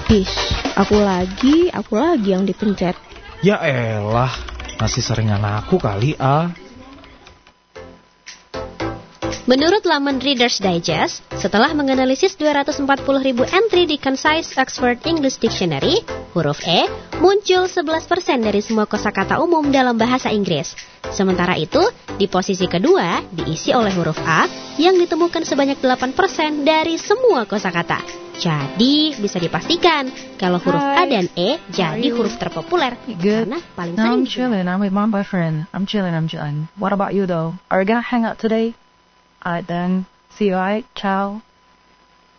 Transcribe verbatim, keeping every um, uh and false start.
Hish, aku lagi, aku lagi yang dipencet. Ya elah, masih seringan aku kali, ah. Menurut laman Reader's Digest, setelah menganalisis dua ratus empat puluh ribu entry di Concise Oxford English Dictionary, huruf E muncul sebelas persen dari semua kosakata umum dalam bahasa Inggris. Sementara itu, di posisi kedua diisi oleh huruf A yang ditemukan sebanyak delapan persen dari semua kosakata. Jadi, bisa dipastikan kalau huruf A dan E jadi huruf terpopuler karena paling No, sering I'm chilling. I'm with my boyfriend. I'm chilling, I'm chilling. What about you, though? Are we gonna hang out today? Alright then. See you, alright? Ciao.